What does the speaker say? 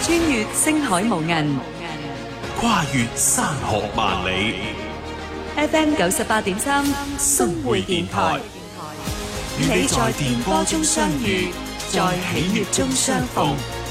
穿越星海無垠， 跨越山河萬里。 FM 98.3生匯電台，與你在電波中相遇，在喜悅中相逢。